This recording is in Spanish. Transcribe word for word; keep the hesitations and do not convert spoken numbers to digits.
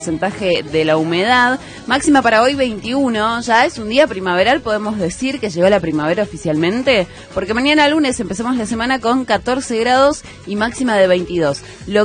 porcentaje de la humedad, máxima para hoy veintiuno, ya es un día primaveral, podemos decir que llegó la primavera oficialmente, porque mañana lunes empezamos la semana con catorce grados y máxima de veintidós. Lo